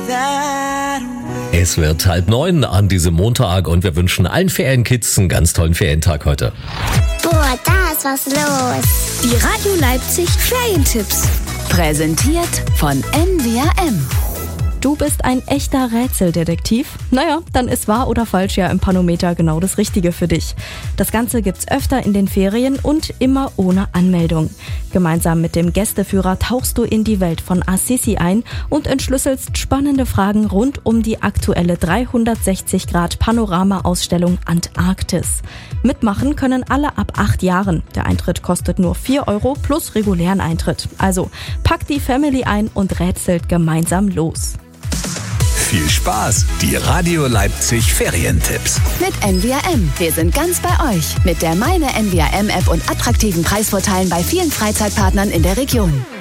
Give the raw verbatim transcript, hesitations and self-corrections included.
Es wird halb neun an diesem Montag und wir wünschen allen Ferienkids einen ganz tollen Ferientag heute. Boah, da ist was los. Die Radio Leipzig Ferientipps. Präsentiert von N W R M. Du bist ein echter Rätseldetektiv? Naja, dann ist wahr oder falsch ja im Panometer genau das Richtige für dich. Das Ganze gibt's öfter in den Ferien und immer ohne Anmeldung. Gemeinsam mit dem Gästeführer tauchst du in die Welt von Assisi ein und entschlüsselst spannende Fragen rund um die aktuelle dreihundertsechzig Grad Panorama-Ausstellung Antarktis. Mitmachen können alle ab acht Jahren. Der Eintritt kostet nur vier Euro plus regulären Eintritt. Also packt die Family ein und rätselt gemeinsam los. Viel Spaß! Die Radio Leipzig Ferientipps. Mit N W R M. Wir sind ganz bei euch. Mit der Meine N W R M App und attraktiven Preisvorteilen bei vielen Freizeitpartnern in der Region.